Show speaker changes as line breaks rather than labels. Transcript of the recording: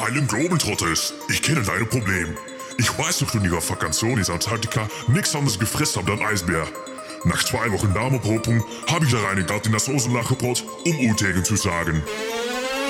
Island Globetrotters, ich kenne dein Problem. Ich weiß noch, du in ihrer Vakantion in Antarktika nichts anderes gefressen habt als Eisbär. Nach 2 Wochen Darmopropung habe ich da reine Gatt in das Osenlach gebrot, um Utegen zu sagen.